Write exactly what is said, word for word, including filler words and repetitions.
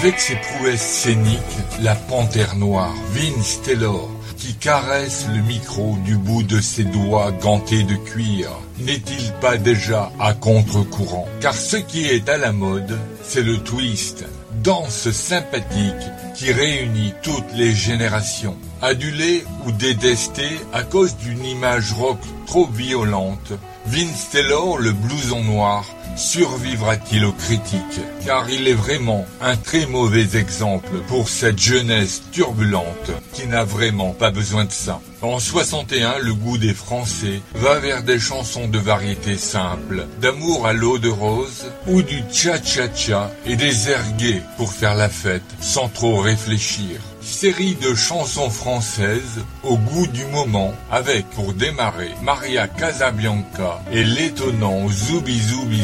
Avec ses prouesses scéniques, la panthère noire, Vince Taylor, qui caresse le micro du bout de ses doigts gantés de cuir, n'est-il pas déjà à contre-courant? Car ce qui est à la mode, c'est le twist, danse sympathique qui réunit toutes les générations. Adulé ou détesté à cause d'une image rock trop violente, Vince Taylor, le blouson noir, survivra-t-il aux critiques? Car il est vraiment un très mauvais exemple pour cette jeunesse turbulente qui n'a vraiment pas besoin de ça. En soixante et un, le goût des Français va vers des chansons de variété simples, d'amour à l'eau de rose ou du cha-cha-cha et des airs gais pour faire la fête sans trop réfléchir. Série de chansons françaises au goût du moment avec, pour démarrer, Maria Casabianca et l'étonnant Zoubi Zoubi